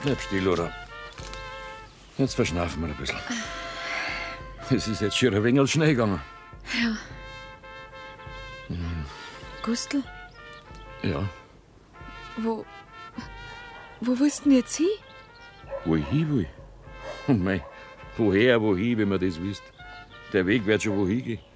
Bleib still, oder? Jetzt verschnaufen wir ein bisschen. Es ist jetzt schon ein wenig schnell gegangen. Ja. Gustl? Ja. Wo willst du denn jetzt hin? Wo ich hin will? Oh mei, wohin, wenn man das wisst? Der Weg wird schon wohin gehen.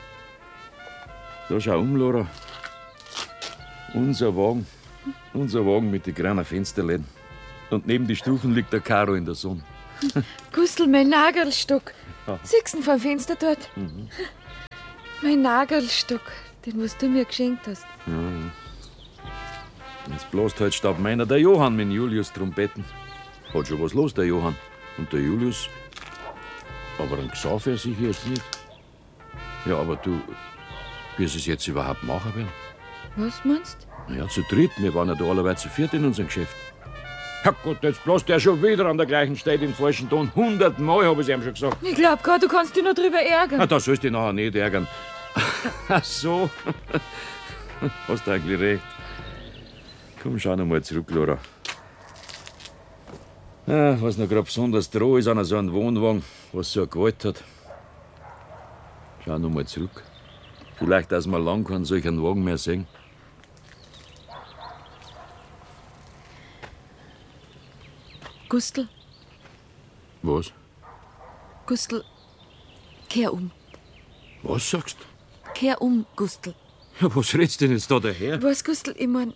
Da schau Laura. Unser Wagen mit den kleinen Fensterläden. Und neben die Stufen liegt der Karo in der Sonne. Gustl, mein Nagelstock. Ja. Siehst du vom Fenster dort? Mein Nagelstock, den was du mir geschenkt hast. Jetzt bloß halt statt meiner der Johann mit Julius Trompeten. Hat schon was los, der Johann. Und der Julius. Aber ein Gesang für sich erst nicht. Ja, aber du, wie sie es jetzt überhaupt machen werden? Was meinst Na ja, zu dritt. Wir waren ja da allerweil zu viert in unserem Geschäft. Herrgott, jetzt bloß der schon wieder an der gleichen Stelle im falschen Ton. 100-mal habe ich es ihm schon gesagt. du? Ich glaub gar, du kannst dich noch drüber ärgern. Na, da sollst du dich nachher nicht ärgern. Ach so. Hast du eigentlich recht. Komm, schau noch mal zurück, Laura. Was noch gerade besonders droh ist an so einem Wohnwagen, was so ein Gehalt hat. Schau noch mal zurück. Vielleicht, dass wir lang keinen solchen Wagen mehr sehen. Gustl, Was? Gustl, kehr um. Was sagst du? Kehr um, Gustl. Ja, was redst du denn jetzt da daher? Was, Gustl, ich mein,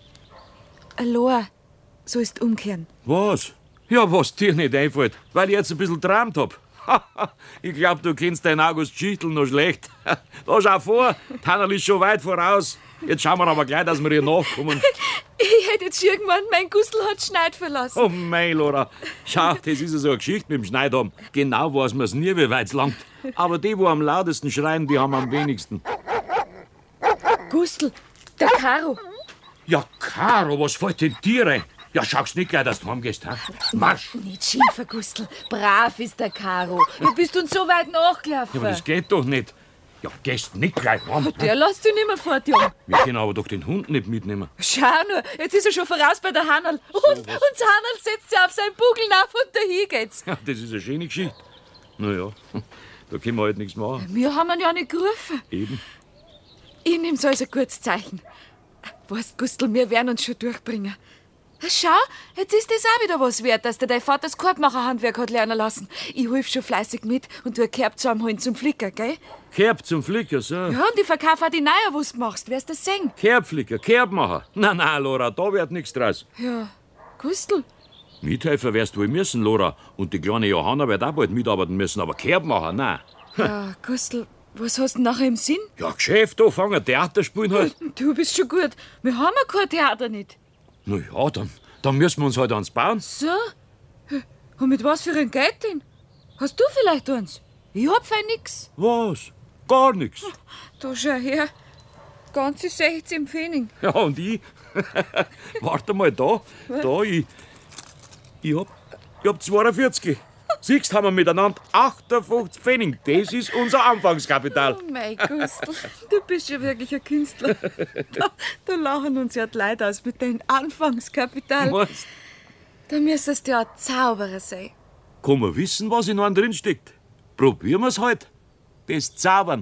allein sollst umkehren. Was? Ja, was dir nicht einfällt, weil ich jetzt ein bisschen geträumt hab. Ich glaub, du kennst deinen August Schichtel noch schlecht. Da schau vor, Tannerl ist schon weit voraus. Jetzt schauen wir aber gleich, dass wir ihr nachkommen. Ich hätte jetzt schon gemeint, mein Gustl hat Schneid verlassen. Oh mei, Laura. Schau, das ist ja so eine Geschichte mit dem Schneidam. Genau weiß man's nie, wie weit's langt. Aber die, wo am lautesten schreien, die haben am wenigsten. Gustl, der Karo. Ja, Caro, was fällt denn dir rein? Ja, schaust nicht gleich, dass du heimgehst, ha? Marsch! Nicht schimpfen, Gustl. Brav ist der Karo. Du bist uns so weit nachgelaufen. Ja, aber das geht doch nicht. Ja, gehst nicht gleich heim. Der lässt dich nicht mehr fort, Junge. Wir können aber doch den Hund nicht mitnehmen. Schau nur, jetzt ist er schon voraus bei der Hannel. Und das Hannel setzt sich auf seinen Bugel auf und dahin geht's. Ja, das ist eine schöne Geschichte. Na ja, da können wir halt nichts machen. Wir haben ihn ja nicht gerufen. Eben. Ich nehm's als ein gutes Zeichen. Weißt, Gustl, wir werden uns schon durchbringen. Schau, jetzt ist das auch wieder was wert, dass dir dein Vater das Korbmacherhandwerk hat lernen lassen. Ich hilf schon fleißig mit und tu ein Kerb zusammenholen zum Flicker, gell? Kerb zum Flicker, so. Ja, und ich verkaufe auch die Neue, was du machst. Wirst du das sehen? Kerbflicker, Kerbmacher. Na, Laura, da wird nichts draus. Ja, Gustl, Mithelfer wirst du wohl müssen, Laura. Und die kleine Johanna wird auch bald mitarbeiten müssen, aber Kerbmacher, nein. ja, Gustl, was hast du nachher im Sinn? Ja, Geschäft anfangen, Theater spielen halt. Du bist schon gut. Wir haben ja kein Theater nicht. Na ja, dann müssen wir uns halt ans bauen. So? Und mit was für ein Geld denn? Hast du vielleicht eins? Ich hab fein nix. Was? Gar nichts. Da schau her. Ganze 16 Pfennig. Ja, und ich? Warte mal, da, ich hab 42. Siehst, haben wir miteinander 58 Pfennig. Das ist unser Anfangskapital. Oh mein Gustl, du bist ja wirklich ein Künstler. Da lachen uns ja die Leute aus mit deinem Anfangskapital. Was? Da müsstest du ja ein Zauberer sein. Kann man wissen, was in einem drin steckt? Probieren wir's halt. Das Zaubern.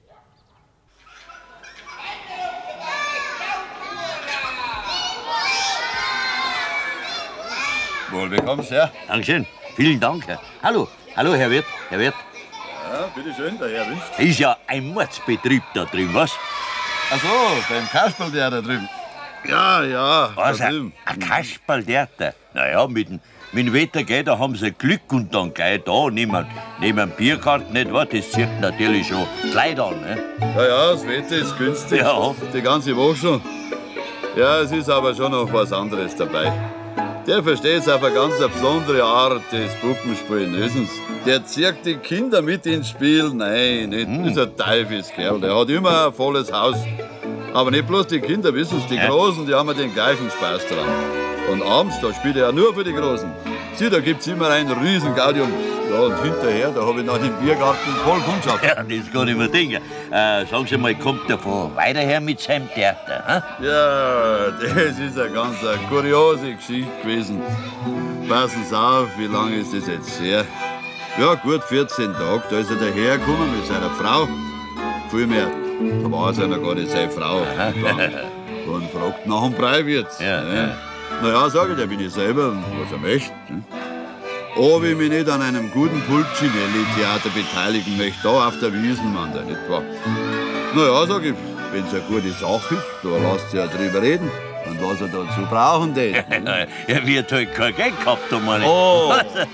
Wohl bekomm's, ja? Dankeschön. Vielen Dank. Hallo, Herr Wirt. Ja, bitteschön, der Herr wünscht. Ist ja ein Mordsbetrieb da drüben, was? Ach so, beim Kasperl der da drüben. Ja, Was, da drüben. ein Kasperltheater? Naja, mit dem Wetter, gell, da haben sie Glück und dann gleich da, neben Bierkarten, nicht wahr? Das zieht natürlich schon die Leute an, ne? Ja, das Wetter ist günstig. Ja. Die ganze Woche schon. Ja, es ist aber schon noch was anderes dabei. Der versteht es auf eine ganz besondere Art, das Puppenspielen. Wissen Sie, der zieht die Kinder mit ins Spiel. Nein, nicht. Das ist ein Teufelskerl. Der hat immer ein volles Haus. Aber nicht bloß die Kinder, wissen Sie, die Großen, die haben ja den gleichen Spaß dran. Und abends, da spielt er ja nur für die Großen. Sieh, da gibt's immer einen riesen Gaudium. Ja, und hinterher, da habe ich dann im Biergarten voll Kundschaft. Ja, das kann ich mir denken. Sagen Sie mal, kommt der von weiter her mit seinem Theater? Hm? Ja, das ist eine ganz kuriose Geschichte gewesen. Passen Sie auf, wie lange ist das jetzt her? Ja, gut 14 Tage, da ist er dahergekommen mit seiner Frau. Vielmehr, da war es ja noch gar nicht seine Frau. Und fragt nach dem Breiwirt. Ja. Naja, sag ich, da bin ich selber, was er möchte. Ob ich mich nicht an einem guten Pulcinelli-Theater beteiligen möchte, da auf der Wiesenmann, da nicht wahr? Naja, sag ich, wenn es eine gute Sache ist, da lasst ihr ja drüber reden. Und was er dazu brauchen tät. Er wird halt kein Geld gehabt, einmal. Oh,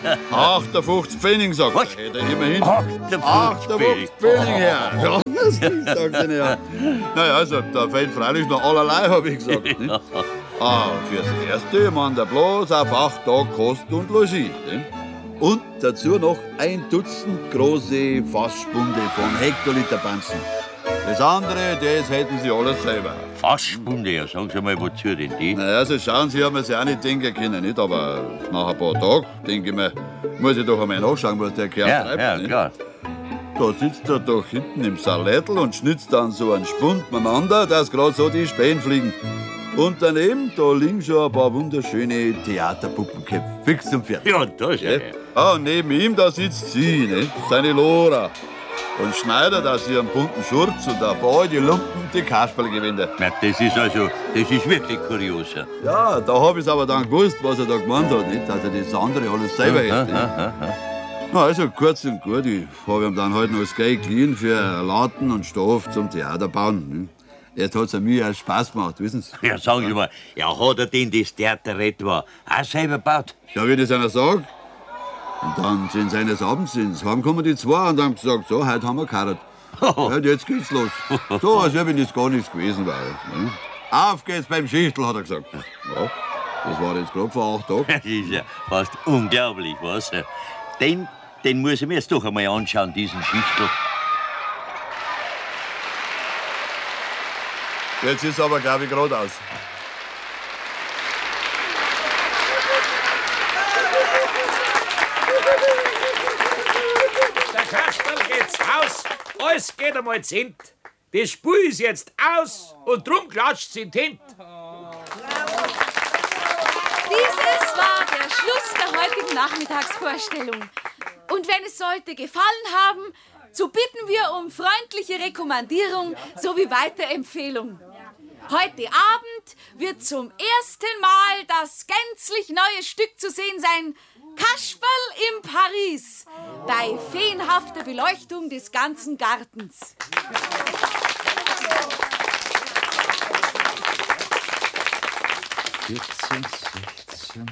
58 Pfennig, sagt Was? er. Hätte ich immerhin 58 Pfennig her. Ja, das ist, sagt er ja. Naja, also, da fehlt freilich noch allerlei, habe ich gesagt. Nicht? Fürs Erste, man, der bloß auf 8 Tage Kost und Logis. Nicht? Und dazu noch 1 Dutzend große Fassspunde von Hektoliter Panzen. Das andere, das hätten sie alles selber. Fassspunde, ja, sagen Sie mal, wozu denn die? Naja, also schauen Sie, haben wir sie auch nicht denken können, nicht? Aber nach ein paar Tagen, denke ich mir, muss ich doch einmal nachschauen, was der Kerl treibt. Ja, nicht? klar. Da sitzt er doch hinten im Salätl und schnitzt dann so einen Spund miteinander, dass gerade so die Spähen fliegen. Und daneben, da liegen schon ein paar wunderschöne Theaterpuppenköpfe, fix und fertig. Ja, das ja. Und neben ihm, da sitzt sie, nicht? Seine Lora. Und schneidet aus ihrem bunten Schurz und ein paar alte Lumpen die Kasperl gewinnt. Na, das ist wirklich kurios. Ja, da hab ich's aber dann gewusst, was er da gemeint hat, nicht? Dass er das andere alles selber hätte. Na, also kurz und gut, ich hab ihm dann halt noch das Geld geliehen für Laden und Stoff zum Theater bauen. Jetzt hat's mir auch Spaß gemacht, wissen Sie? Ja, sagen Sie mal, ja, hat er denn das Theater etwa auch selber gebaut? Ja, wie ich das einer sagt. Und dann sind sie eines Abends ins Heim gekommen, die zwei, und haben gesagt, so, heute haben wir geheiratet. Ja, und jetzt geht's los. So, als wenn das gar nichts gewesen wäre. Ne? Auf geht's beim Schichtel, hat er gesagt. Ja, das war jetzt gerade vor 8 Tagen. Das ist ja fast unglaublich, was? Den muss ich mir jetzt doch einmal anschauen, diesen Schichtel. Jetzt ist aber, glaube ich, geradeaus. Der Kasperl geht's aus, alles geht einmal zint. Das Spiel ist jetzt aus und drum klatscht's in die Hände. Dieses war der Schluss der heutigen Nachmittagsvorstellung. Und wenn es sollte gefallen haben, so bitten wir um freundliche Rekommandierung sowie Weiterempfehlung. Heute Abend wird zum ersten Mal das gänzlich neue Stück zu sehen sein, Kasperl in Paris, bei feenhafter Beleuchtung des ganzen Gartens. Vierzehn, 16,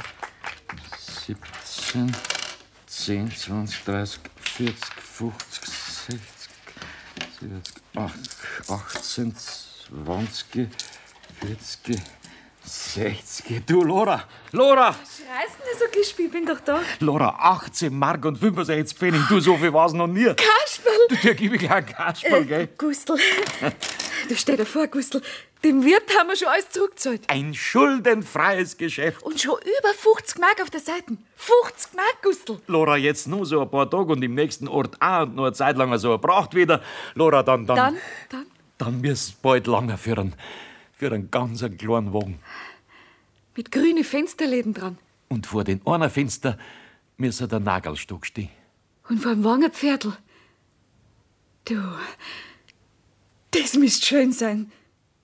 17, 10, 20, 30, 40, 50, 60, 70, 18, 20, 40, 60. Du, Lora! Lora! Schreist du so gespielt? Ich bin doch da. Lora, 18 Mark und 65 Pfennig. Du, so viel war's noch nie. Kasperl! Du, dir gebe ich gleich einen Kasperl, gell? Gustl, du stell dir vor, Gustl, dem Wirt haben wir schon alles zurückgezahlt. Ein schuldenfreies Geschäft. Und schon über 50 Mark auf der Seite. 50 Mark, Gustl. Lora, jetzt nur so ein paar Tage und im nächsten Ort auch und noch eine Zeit lang so eine Pracht wieder. Lora, dann müsst's bald lange für einen ganz kleinen Wagen. Mit grünen Fensterläden dran. Und vor den einen Fenster müsste der Nagelstock stehen. Und vor dem Wangenpferdl. Du, das müsst schön sein.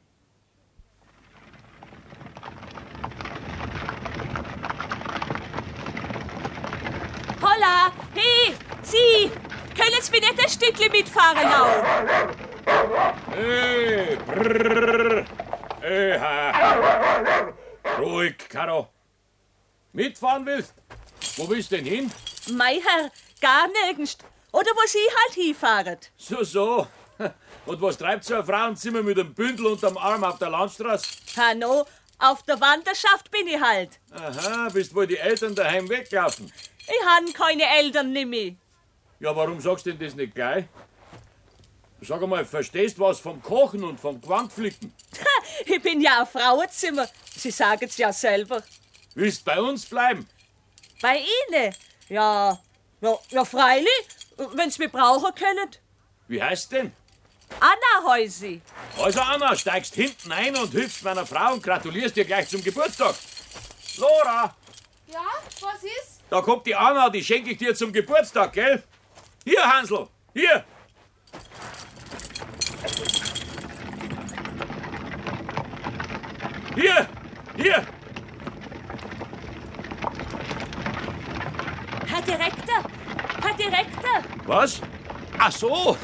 Holla! Hey, Sie! Können Sie mir nicht ein Stückchen mitfahren auch? Hey, brrrr. Hey, ha. Ruhig, Karo. Mitfahren willst? Wo willst denn hin? Mei Herr, gar nirgends. Oder wo Sie halt hinfahren. So. Und was treibt so ein Frauenzimmer mit einem Bündel unterm Arm auf der Landstraße? Hanno, auf der Wanderschaft bin ich halt. Aha, bist wohl die Eltern daheim weglaufen. Ich han keine Eltern nimmer. Ja, warum sagst du denn das nicht gleich? Sag einmal, verstehst was vom Kochen und vom Gewandflicken? Ich bin ja ein Frauenzimmer. Sie sagen's ja selber. Willst bei uns bleiben? Bei Ihnen? Ja, Ja, freilich, wenn's mich brauchen können. Wie heißt denn? Anna heißt sie. Also Anna, steigst hinten ein und hilfst meiner Frau und gratulierst dir gleich zum Geburtstag. Lora, Ja, was ist? da kommt die Anna, die schenke ich dir zum Geburtstag, gell? Hier, Hansl, hier. Hier. Herr Direktor, Was? Ach so.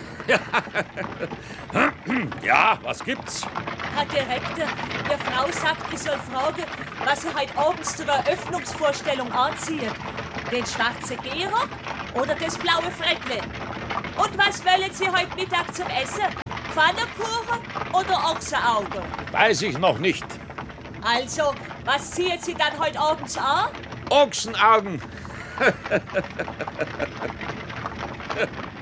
Ja, was gibt's? Herr Direktor, der Frau sagt, ich soll fragen, was sie heute abends zur Eröffnungsvorstellung anzieht. Den schwarzen Gehrock oder das blaue Freckle? Und was wollen Sie heute Mittag zum Essen? Pfannkuchen oder Ochsenaugen? Weiß ich noch nicht. Also, was ziehen Sie dann heute abends an? Ochsenaugen.